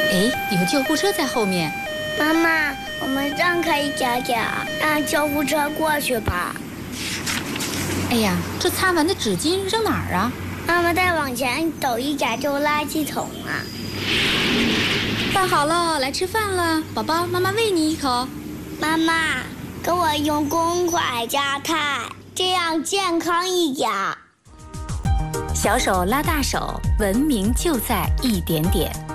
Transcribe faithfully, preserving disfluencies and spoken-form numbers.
哎，有救护车在后面。 妈妈，我们让开一点点，让救护车过去吧。 哎呀，这擦完的纸巾扔哪儿啊？ 妈妈再往前走一点就垃圾桶了。 饭好了，来吃饭了，宝宝，妈妈喂你一口。 妈妈，给我用公筷夹菜，这样健康一点。 小手拉大手，文明就在一点点。